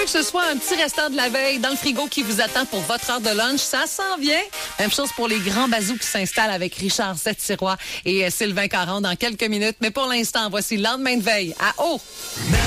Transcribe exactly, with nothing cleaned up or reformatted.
que ce soit un petit restant de la veille dans le frigo qui vous attend pour votre heure de lunch, ça s'en vient. Même chose pour les grands bazous qui s'installent avec Richard Sept-Sirois et Sylvain Caron dans quelques minutes. Mais pour l'instant, voici le lendemain de veille à Haut.